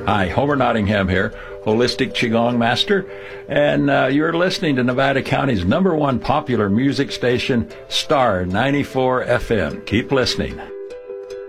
Hi, Homer Nottingham here, Holistic Qigong Master, and you're listening to Nevada County's #1 popular music station, Star 94 FM. Keep listening.